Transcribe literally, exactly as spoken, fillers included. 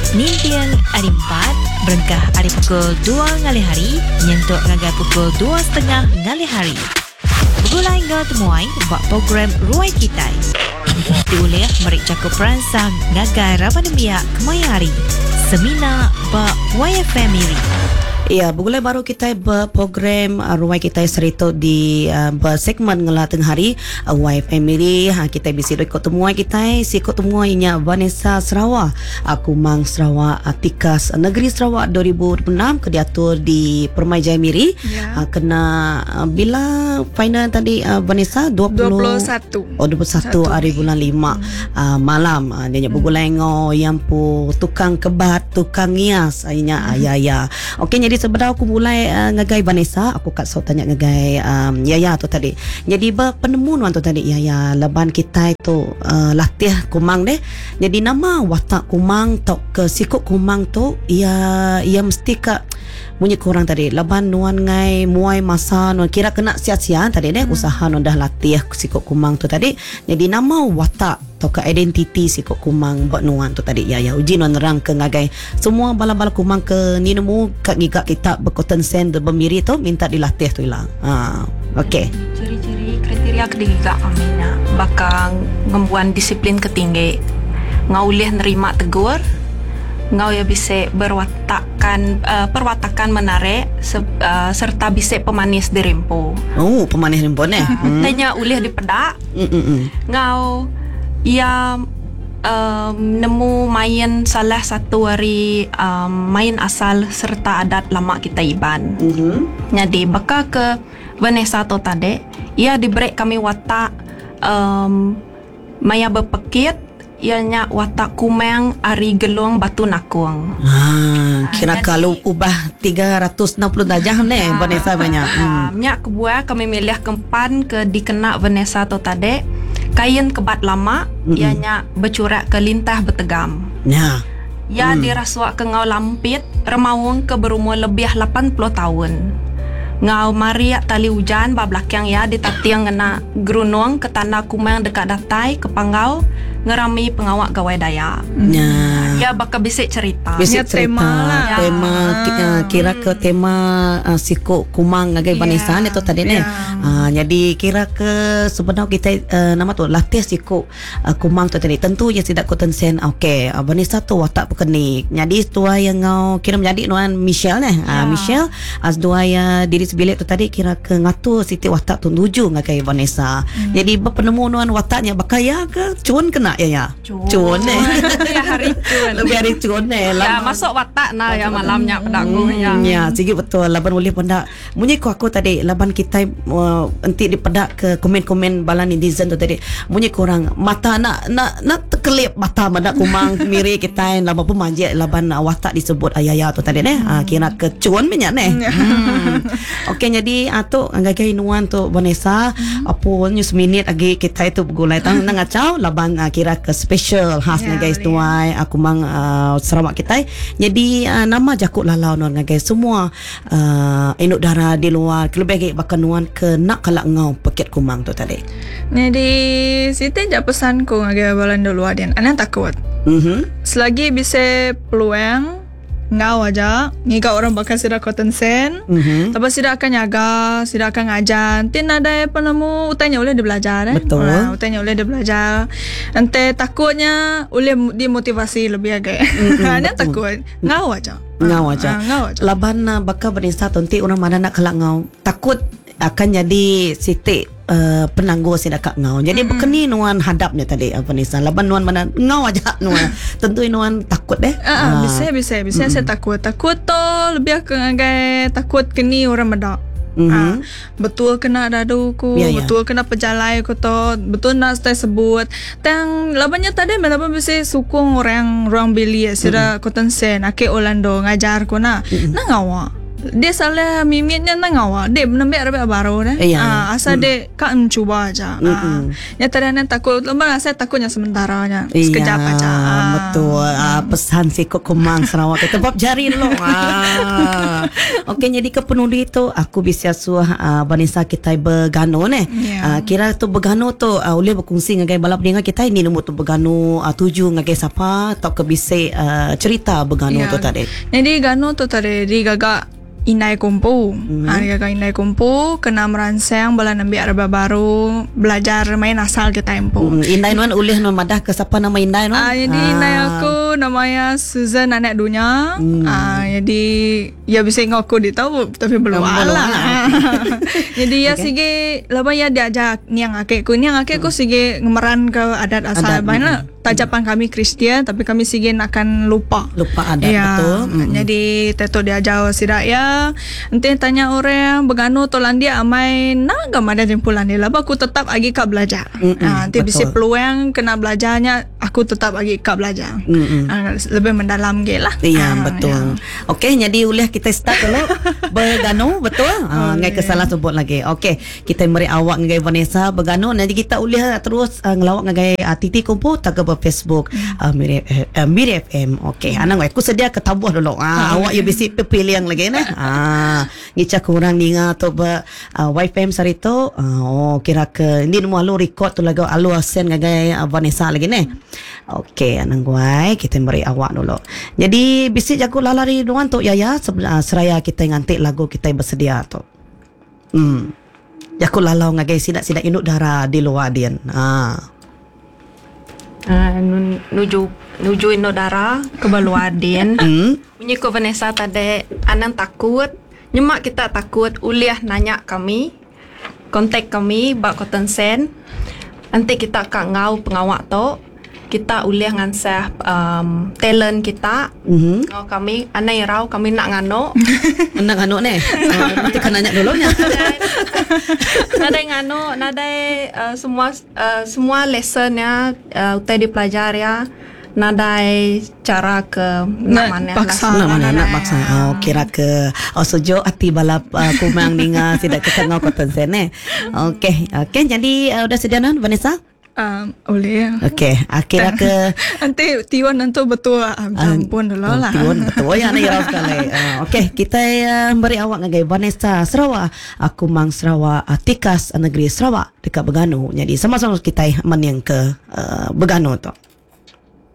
Nintian hari empat, berengkah hari pukul dua ngali hari, nyentuk ngagai pukul dua setengah ngali hari. Begulai ngau temuai buat program Ruai Kitai. Diulih merik cakup peransang ngagai Ramadhan Kemayari. Semina ba Y F M Miri. Ya, begulai baru kita berprogram uh, Ruai Kita Serito di uh, bersegmen ngelah tengah hari uh, Y F M Miri. Ha, kita bisa ikut temuai kita, si ikut temuainya Vanessa Sarawak, aku mang Sarawak, Atikas Negeri Sarawak dua ribu dua puluh enam ke diatur di Permai Jaya Miri. Ya. Uh, kena uh, bila final tadi uh, Vanessa dua puluh, dua puluh satu Oh dua puluh satu hari bulan lima hmm. uh, malam uh, dia hmm. begulai ngo yang pu tukang kebat, tukang ngias ayahnya hmm. ayah-ayah. Okey, jadi sebenarnya aku mulai uh, ngagai Vanessa, aku kat so tanya ngagai um, Yaya tu tadi. Jadi penemuan tu tadi Yaya leban kita itu uh, latih kumang deh. Jadi nama watak kumang tok ke sikut kumang tu ia ia mesti ke bunyi kurang tadi. Leban nuan ngai muai masa nuan kira kena sia-sia tadi deh hmm. usaha nuan dah latih sikut kumang tu tadi. Jadi nama watak atau ke identiti si kok kumang buat nuan tu tadi ya ya uji nuan nerang ke ngagai semua bala-bala kumang ke ni nemu kat gigak kita berkoten sen de bermiri tu minta dilatih tu hilang. Ha okey. Ciri-ciri kriteria kedigak kami nak bakal ngembuan disiplin ketinggi. Ngau leh nerima tegur. Ngau ya bisa berwatakan uh, perwatakan menarik se, uh, serta bisa pemanis di rempo. Oh, pemanis rempo ni. Hmm. Tanya ulih di pedak. Mm-mm. Ngau ia um, nemu main salah satu hari um, main asal serta adat lama kita Iban. Mm-hmm. Jadi bakal ke Vanessa tu tadi, ia diberi kami watak um, maya berpekit, ianya watak kumang ari gelung batu nakung. Ah, kira kalau ubah tiga ratus enam puluh darjah ni Vanessa banyak. Hmm. Nyak kebuah kami milih kempan ke dikena Vanessa tu tadi. Kain kebat lama, mm-hmm. ianya bercurak ke lintah bertegam. Ya. Ia mm. dirasuak ke ngau lampit, remawang ke berumur lebih lapan puluh tahun. Ngau mariak tali hujan, bablakang ia ditatiang ngena gerunung ke tanah kumang dekat datai, ke panggau, ngerami pengawak gawai daya. Ya. Ia bakal bisik cerita. Bisik cerita. Tema lah. Ya. Tema, uh, kira ke tema uh, sikuk kumang ngagai Vanessa ni tu tadi ni. Uh, jadi kira ke sebenarnya kita uh, nama tu latih sikuk uh, kumang tu tadi. Tentu yang tidak koten sen. Okey, uh, Vanessa tu watak pekenik. Jadi tua yang ngau kira menjadi nuan Michelle ni. Uh, Michelle as dua ya diri sebilik tu tadi kira ke ngatur siti watak tu nuju ngagai Vanessa. Hmm. Jadi penemu nuan wataknya bakaya ke cun kena ya ya. Cun ni. Ya hari cun. Lebih hari cun ni. Ya masuk watak nah ya malamnya pedagu hmm, ya. Ya, sikit betul. Laban boleh pendak. Munyi ku aku tadi laban kita uh, enti dipedak ke komen-komen bala netizen tu tadi. Munyi kurang mata nak nak nak terkelip mata madak kumang miri kita laban pun manjat laban uh, watak disebut ayaya tu tadi ni. Uh, kira ke cun banyak ni. Hmm. Okey, jadi atuk uh, ngagai nuan tu Vanessa apa news minute lagi kita itu bergulai tang ngacau laban uh, kira ke special khas yeah, guys tuai aku mang uh, Sarawak kita. Jadi uh, nama jakut lalau non guys semua uh, induk darah di luar lebih bakal nuan ke nak kalak ngau paket kumang tu tadi. Jadi siti jak pesan ku ngage balan luar dan anak takut. Mhm. Selagi bisa peluang ngau aja ngika orang bakal sida cotton sen. Mm-hmm. Tapi sida akan nyaga, sida akan ngajar. Tin ada penemu utanya boleh dia belajar eh. Betul. Nah, utanya boleh dia belajar. Ente takutnya boleh dimotivasi lebih agak. Mm-hmm, Ana takut ngau aja. Ngau aja. Uh, ngau aja. Laban uh, bakal berinsta tonti orang mana nak kalak ngau. Takut akan jadi siti Uh, penangguh si dekat ngau. Jadi mm-hmm. berkeni nuan hadapnya tadi apa ni salah laban nuan mana ngau aja nuan. Tentu nuan takut deh. Ah, uh, uh. bisa bisa bisa mm-hmm. saya takut. Takut tu lebih ke ngagai takut keni orang medak. Mm-hmm. Uh, betul kena daduku, yeah, betul yeah. kena pejalai ko to, betul nak saya sebut. Tang labannya tadi menapa bisa sukung orang orang beli sira mm-hmm. koten sen ake Orlando ngajar ko na. Mm-hmm. Na ngawa. dia salah mimitnya nang awak. Dia nambah ada baru dah. Iya. Ah, asal dia kan cuba aja. Mm-mm. Ah. Ya tadi anak takut, lama saya takutnya sementaranya. Iya, Sekejap aja. Ah. betul. Ah, pesan si Kok Kemang Sarawak kita bab jari dulu. Ah. Okey, jadi ke penulis tu aku bisa suah uh, Vanessa kita bergano ne. Ya. Ah, kira tu bergano tu uh, boleh berkongsi dengan balap dengan kita ini nombor tu bergano uh, tuju dengan siapa atau ke bisa uh, cerita bergano Ya. tu tadi. Jadi gano tu tadi di gagak inai kumpu. Mm-hmm. Ah, gagak inai kumpu kena merancang bala nambi arba baru belajar main asal kita empu. Hmm, Inday nuan ulih nuan madah ke siapa nama Inday nuan? Ah, jadi inai aku namanya Susan anak dunia. Hmm. Ah, jadi ya bisa ngaku dia tahu tapi belum Belum ala. lah. Jadi ya Okay. sige lama ya diajak niang akekku niang akekku sige ngemeran ke adat asal Adat, mana tajapan kami Kristian tapi kami sige akan lupa. Lupa adat Ya, betul. Hmm. jadi teto diajar sidak ya. Nanti tanya orang begano tolan dia amai na gam ada jempulan dia lah. Aku tetap lagi kak belajar. Mm-mm, Ah, nanti betul. bisa peluang kena belajarnya aku tetap lagi kak belajar. Mm-mm. Ah, lebih mendalam ge lah. Iya, Ah, betul. ya. Okey, jadi boleh kita start dulu bergano, betul? Ah, ngai kesalah sebut lagi. Okey, kita beri awak ngai Vanessa bergano. Nanti kita boleh terus uh, ngelawak ngai uh, Titi Kumpu tak ke Facebook uh, Miri, uh, Miri F M. Okey, anak aku sedia ketabuh dulu. Ah, awak you bisi pilih yang lagi nah. Ah, ngica kurang ninga tu ba uh, Y F M sarito. Uh, oh, kira ke ini mu alu record tu lagi alu sen ngai uh, Vanessa lagi ni. Okey, anak guai kita beri awak dulu. Jadi bisi jago lalari nuan tu Yaya uh, seraya kita ngantik lagu kita bersedia tu. Hmm. Jago lalau ngagai sidak-sidak induk darah di luar dian. Ah. Uh, nu- nuju nuju Indodara ke Baluadin. Hmm. Bunyi ko Vanessa tadi anan takut. Nyemak kita takut uliah nanya kami. Kontak kami bak Cotton Sen. Nanti kita kak ngau pengawak tu. Kita uliah ngansah um, talent kita. Mhm. Ngau kami anai rau kami nak ngano. Anak anu ni. Uh, nanti kan nanya dulu nya. Nadai ngano, nadai uh, semua uh, semua lesson-nya uh, utai dipelajari ya. Nadai cara ke nak Nak mana paksa. Nak mana nak Nadai. maksa. Oh, kira ke oh sejo ati balap uh, kumang ninga sidak ke ngau Cotton Sen eh. Okey, okey jadi uh, udah sedia non Vanessa? Um, boleh. Okey, uh, kira ke Nanti Tiwan nanti betul ah, campur dulu lah. Tiwan betul. Oh, ya, nak irau sekali. Uh, Okey, kita uh, beri awak ngagai Vanessa Sarawak. Aku mang Sarawak, uh, Tikas negeri Sarawak dekat Begano. Jadi sama-sama kita menang ke uh, Begano tu.